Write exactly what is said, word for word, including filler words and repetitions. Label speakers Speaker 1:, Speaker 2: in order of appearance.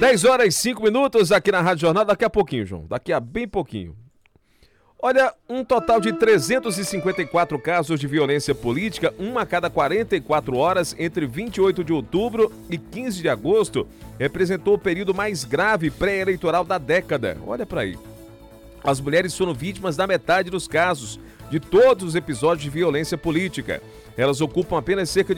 Speaker 1: dez horas e cinco minutos aqui na Rádio Jornal. Daqui a pouquinho, João. Daqui a bem pouquinho. Olha, um total de trezentos e cinquenta e quatro casos de violência política, um a cada quarenta e quatro horas, entre vinte e oito de outubro e quinze de agosto, representou o período mais grave pré-eleitoral da década. Olha para aí. As mulheres foram vítimas da metade dos casos de todos os episódios de violência política. Elas ocupam apenas cerca de